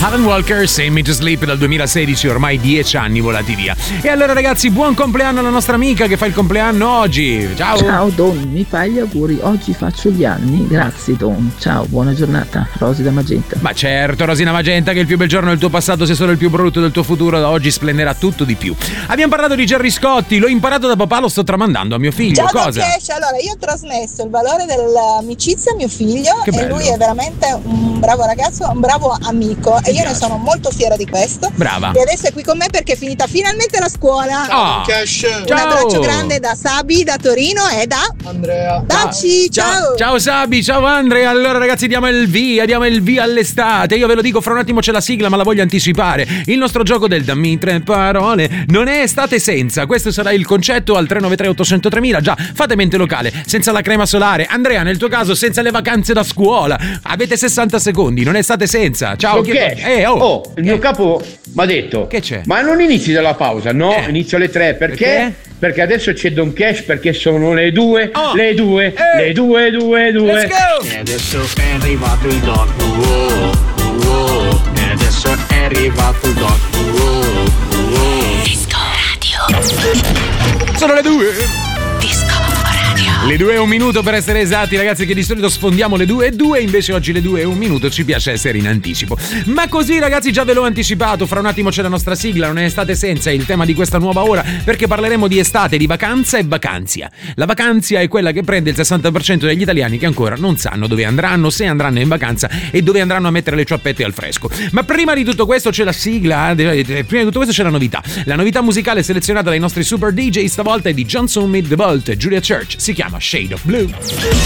Alan Walker, Send Me to Sleep dal 2016, ormai 10 anni volati via. E allora ragazzi, buon compleanno alla nostra amica che fa il compleanno oggi. Ciao. Ciao Don, mi fai gli auguri? Oggi faccio gli anni. Grazie Don. Ciao, buona giornata. Rosy da Magenta. Ma certo, Rosina Magenta, che il più bel giorno del tuo passato sia solo il più brutto del tuo futuro, da oggi splenderà tutto di più. Abbiamo parlato di Gerry Scotti, l'ho imparato da papà, lo sto tramandando a mio figlio. Ciao Cosa? Cash, allora io ho trasmesso il valore dell'amicizia a mio figlio e lui è veramente un bravo ragazzo, un bravo amico e io ne sono molto fiera di questo. Brava. E adesso è qui con me perché è finita finalmente la scuola. Ciao Cash. Un abbraccio grande da Sabi, da Torino e da Andrea. Daci, ciao. Ciao Sabi, ciao Andrea. Allora ragazzi, diamo il via all'estate. Io ve lo dico, fra un attimo c'è la sigla, ma la voglio anticipare. Il nostro gioco del dammi 3 parole non è estate senza. Questo sarà il concetto al 393 800 3000. Già, fate mente locale, senza la crema solare. Andrea, nel tuo caso, senza le vacanze da scuola. Avete 60 secondi, non è estate senza. Ciao. Il mio capo mi ha detto: che c'è? Ma non inizi dalla pausa? No, inizio alle 3. Perché? Perché adesso c'è Don Cash, perché sono le 2. Le 2. Let's go! E adesso è arrivato il doc. E adesso è arrivato il doc. Disco Radio. Sono le 2. Disco Radio. Le 2 e 1 minuto per essere esatti, ragazzi, che di solito sfondiamo le 2 e 2, invece oggi le 2 e 1 minuto ci piace essere in anticipo. Ma così ragazzi, già ve l'ho anticipato, fra un attimo c'è la nostra sigla, non è estate senza, è il tema di questa nuova ora, perché parleremo di estate, di vacanza e vacanzia. La vacanzia è quella che prende il 60% degli italiani che ancora non sanno dove andranno, se andranno in vacanza e dove andranno a mettere le ciappette al fresco. Ma prima di tutto questo c'è la sigla, prima di tutto questo c'è la novità. La novità musicale selezionata dai nostri super DJ stavolta è di Johnson Mid The Vault e Julia Church, si chiama Shade of Blue.